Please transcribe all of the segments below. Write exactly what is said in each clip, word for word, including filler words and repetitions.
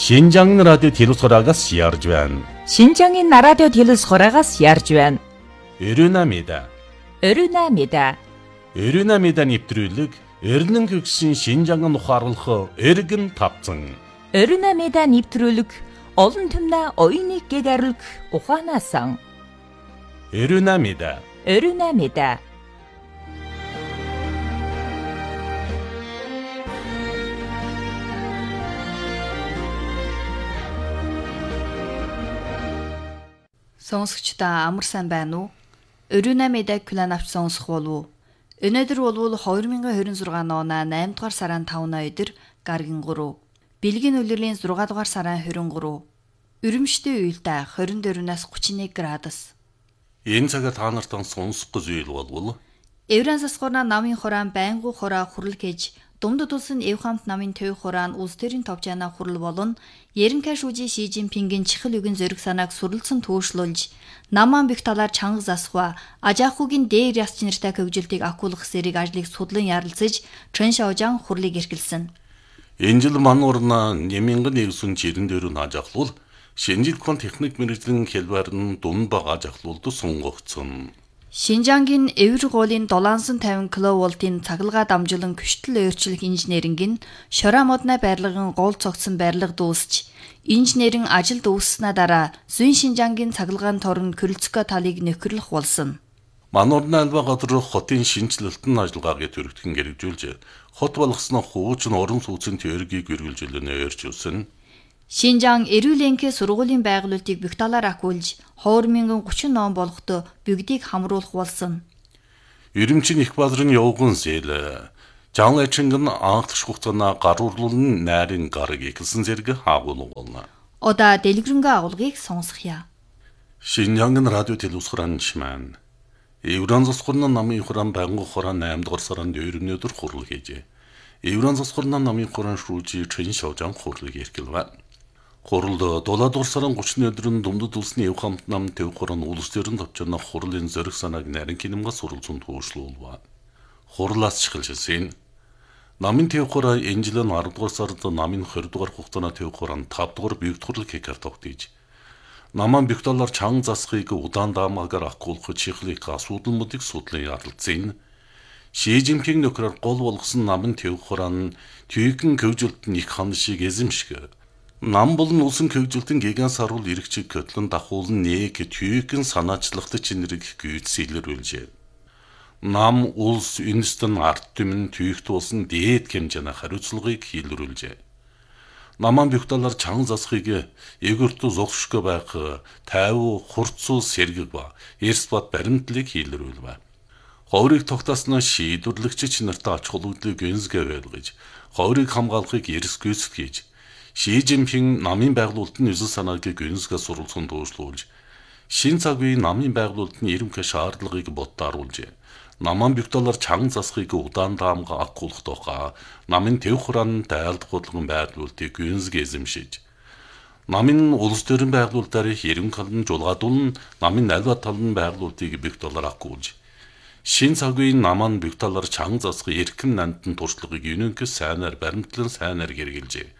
Шинжаангын радио телевизоогоос ярьж байна. Шинжаангын радио телевизоогоос ярьж байна. Өрөнамида. Өрөнамида. Өрөнамида нэвтрүүлэг Эрдэнэ гүгсэн Шинжаангын ухаарлах эргэн тавцан. Өрөнамида нэвтрүүлэг олон түмнэ оюуныг гэгэрлэг ухаанасан. Өрөнамида. Өрөнамида. Сонсогчдаа амар сайн байна уу? Өрөнамидаг план авч сонсох болов уу? Өнөөдөр болвол две тысячи двадцать шесть оны eight дугаар сарын five өдөр гаргийн three. Бэлгийн улирлын six дугаар сарын twenty-three. Өрөмштэй уйлдаа twenty-four-наас thirty-one градус. Энэ цагаар та нартаа сонсох гэж үйл болвол Евран засгуурна намын хураан байнгу хураа хурал гэж Думдад улсын Евхамт намын төв хураан улс төрийн товчаана хурал болон Ерөнхий шүүжийн Ши Жинпингийн чихэл үгийн зориг санааг сүрлэлцэн туушлуулж намаан бих талаар чанга засхва Ажаахугийн дээр яс чинэртэй хөгжилтийг акуулах зэрэг ажлыг судлан ярилцаж Чон Шаожан хурлыг эрхэлсэн. Энэ жил мануурна нэмингэн нэгсэн жирэн дээр нь ажаахлуул Шинжилгэн техник мэргэжлийн хэлбэр нь дунд бага ажаахлуулд сунгогдсон. Шинжаангийн эвэр гуулын seven fifty киловольтын цахилгаан дамжуулан күштэл өөрчлөх инженерингийн шороо модны барилгын гол цогцсон барилга дуусч инженерийн ажил дуусснаа дараа Зүүн Шинжаангийн цахилгаан торн Крылцко талыг нөхөрлөх болсон. Мануурны альва газар хотын шинжилэлтэн ажиллагаагаа төрөгдгөн хэрэгжүүлж хот болгосноо хуучин орон сууцын теоргийг үргэлжлүүлнэ өөрчилсөн. Шинжаан эрүүлэнхээ сургуулийн байгуулалтыг бүх талаар акуулж two thousand thirty он болохдоо бүгдийг хамруулах болсон. Ирэмчин их бадрын явган зээл Жан Эчингэн анхдагч хугацааны гаруурлуулны найрын гарыг ихэлсэн зэрэг хаагуул болно. Одоо дэлгэрэнгүй агуулгыг сонсгоё. Шинжаангын радио телевизоорын шимэн Евран засгуурны намын хураан байнгын хураан eight дугаар сарын two-ний өдөр хурал хийжээ. Евран засгуурны намын хураан шүүжи Чон Шаожан хурлыг эрхэлвэ. Хуралд seven дугаар сарын thirty-ний өдрийн Думдад улсны Евхамт нам төв хураан улс төрийн товчоно хурлын зориг санааг нарийн кинемга суралцсан туушлуулва. Хурлаас чиглэсэн намын төв хураа энэ жилийн ten дугаар сард намын twenty дугаар хугацааны төв хураан five дугаар бийгт хурал кекар тогтож наман бих талаар чанга засхыг удаан даамаагаар акуулах чихлийг асуудалмуудыг судлан ярилцсан. Ши Жинпинг нөхрөөр гол болгосон намын төв хураан түйгэн хөгжилтөнд их ханшиг эзэмшгэ. Нам болон улсын хөгжилтөн гиган саруул иргэчиг көтлөн дахуулан нэг түйгэн санаачлагтай чинэрэг гүйцэлэрүүлжээ. Нам улс үндэстэн арт түмэн түйгт улсын дээд хэмжээний хариуцлагыг хийлрүүлжээ. Наман бих талаар чанга засхыг эгөртөө зогсшгүй байх тайвуу хурцуу сэргэг ба эрс бат баримтлыг хийлрүүлвэ. Ховрыг тогтоосноо шийдвэрлэгч нартай ач холбогдлыг гэнсгэ байлгаж, ховрыг хамгаалахыг эрс гүйцэтгэж хийж Ши Жинпинг намын байгуулалтын үзэл санааг гүнзгий суралцсан туушлуулж шин цаг үеийн намын байгуулалтын ерөнхий шаардлагыг боддааруулжээ. Наман бих талаар чанга засхыг удаан даамга акуулах тухай намын төв хураан дайлдах бодлогын байрлуулалтыг гүнзгий эзэмшиж намын улс төрийн байгуулалтаар ерөнхий халан жулгаадуулан намын альва талын байгуулалтыг бих талаар акуулж шин цаг үеийн наман бих талаар чанга засхыг эрхэм нандин туршлагыг юнэнхэ сайнаар баримтлан сайнаар хэрэгжилжээ.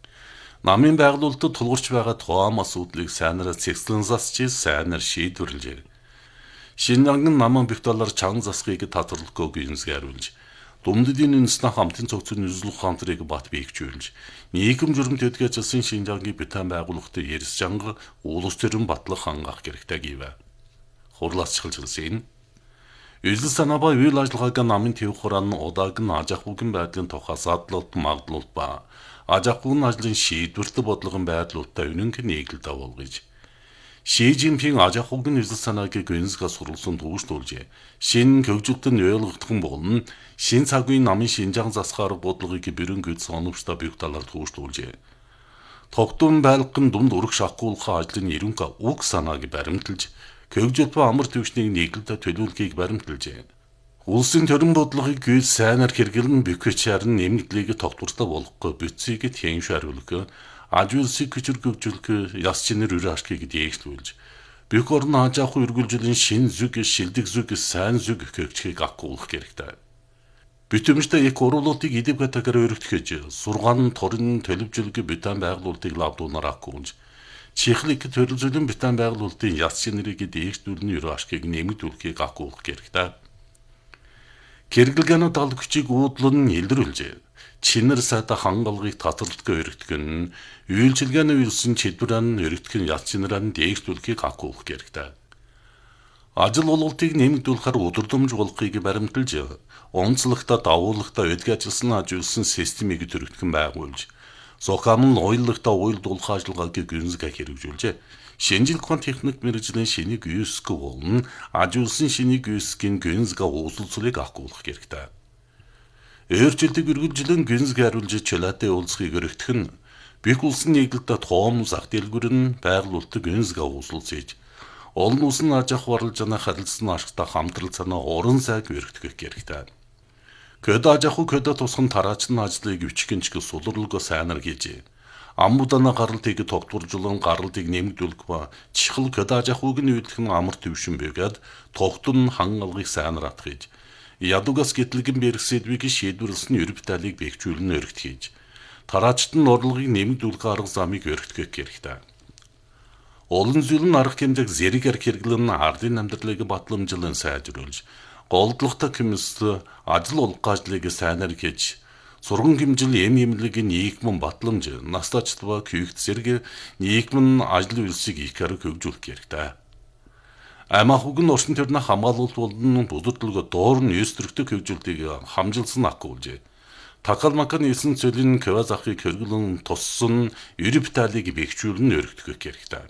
Намын байгуулалтад тулгарч байгаа тухайн асуудлыг сайнаар цэгцлэн засч сайнаар шийдвэрлэжээ. Шинжаангын наман бих талаар чанга засхыг татварлахгүй гүйцэтгэж хариулж, Думдадын үндэснээ хамтын цогцны үзлэх хамтрыг бат биегжүүлж, нийгэм журам төдгөөжсэн Шинжаангийн битэн байгууллагатай эрс чанга улс төрийн батлах хангах хэрэгтэй гэвэ. Хурлаас чиглэлсэн Үзэл санаа ба үйл ажиллагаагаа намын төв хураан удааг нь Ажаахугийн байдлын тухай задлалт магадлалт ба Ажаахугийн ажлын шийдвэрлэлт бодлогын байдлуудтай үнэнх нийгэл давуулгаж Ши Жинпинг Ажаахугийн үзэл санааг гүнзгий суралцсан туушлуулжээ. Шинэ хөгжилтөнд ойлгогдох болон шин цаг үеийн намын Шинжаан засгаар бодлогыг бэрэнгэд соновчтой бих талаар туушлуулжээ. Тогтун байлгын дунд урагш акуулах ажлын ерөнхий уг санааг баримталж хөгжилт ба амар төвчнийг нийгэлдээ төлөвлөхийг баримталжээ. Улсын төрийн бодлогыг гүйц сайнаар хэрэглэн бөхөчээр нь нэмэгдлийг тогтвортой болгох бүтцийг тэншвэрлэх, ажуулсыг хүчрхэгжүүлэх, яс чинэр үр ашгийг дээшлүүлж, бүх орн Ажаахуй үргэлжлэн шин зүг, шилдэг зүг, сайн зүг хөгжихийг акуулах хэрэгтэй. Бүтэмжтэй их уруулуудыг идэв гатагаар өргөтгөж, сургаан торын төлөвжөлгө бүтэн байгуулалтыг лавдуунаар аккуунж, чихлик төрөлжөлөн бүтэн байгуулалтын яс шинэрийг дээшдүүлний ерөө ашгийг нэмэгдүүлэхийг аккуулах хэрэгтэй. Хэрэглэгээний тал хүчийг уудлан илрүүлж, чинэр сайда хангалгыг татварлага өргөтгөн, үйлчилгээний үйлсэн чидвэрэн өргөтгөн яс шинэрэн дээшдүүлэхийг аккуулах хэрэгтэй. Ажил олголтыг нэмэгдүүлэхээр өдөрдөмж болохыг баримталж, онцлогтой давуулгатай өдгөө ажилласан ажилсан системийг төрөгдгөн байгуулж, зохиамн уяллагтай уял дулах ажиллагааг гүнзгий хэрэгжүүлж, шинжил ухаан техник мэргэжлийн шинийг үүсгэх болон ажилсан шинийг үүсгэхийн гүнзгий ууслцлыг аккуулах хэрэгтэй. Өөрчлөлтийг үргэлжлэн гүнзгий хариулж чөлөөтэй уулзахыг өргөтгөх нь бүх улсын нийгэлдээ тоом зах дэлгүүр нь байгуулалтыг гүнзгий ууслцээж, олон улсын аж ахуй барилжааны харилцсан ашигтай хамтрал санаа уран сайг өргөтгөх хэрэгтэй. Көд аж ахуй көдө тусган тараачны ажлыг өчгөнчг сулрлого сайнар хийж, амбудана гаралтыг тогтворжуулан гаралтыг нэмэгдүүлэх ба чихэл көд аж ахуйг нь үйлдэх нь амар төвшин бэгээд тогтун хангалгыг сайнар атгаж, ядугас гэтлэгэн бэрхсэдвийг шийдвэрлсэн ер бүтээлийг бэхжүүлэн өргөтгөж, тараачт нь орлогыг нэмэгдүүлэх арга замыг өргөтгөх хэрэгтэй. Олон зүйл нь арга хэмжээг зэрэгээр хэрэглэн ардын амьдралыг батламжлан сайжруулж, голдлогтой хэмжээс ажил улгаажлыг сайнаар хийж, сурган хэмжил эм эмнэлгийн нийгмэн батламж, настачтва күйгт зэрэг нийгмэн ажил үйлсийг их арга хөгжүүлэх хэрэгтэй. Амахуг нь орчин төрний хамгаалалт болон бүдэрдэлгө доор нь өсдөртөг хөгжүүлтийг хамжилсан аккуулж, такалмакан нийсэн цөлийн квазахыг хөргөлөн туссан ер бүтээлийг бэхжүүлэн өргөтгөх хэрэгтэй.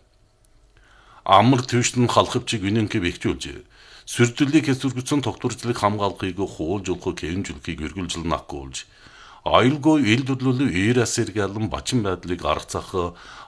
Амар төвшин халахвчиг үнэнхэ бэхжүүлж, сүрдэлийг хэсвэргсэн тогтворжлыг хамгаалахыг хуулжуулахыг хэмжүүлэхийг үргэлжлэн аккуулж, аюулгүй ил төрлөлөө ир асэргэлэн бачин байдлыг аргацах